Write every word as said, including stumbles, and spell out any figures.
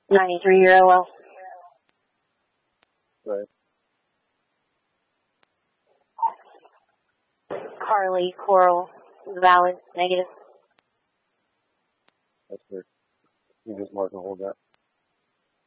ninety-three year O L. Right. Carly, Coral, valid, negative. That's good. You just mark and hold that.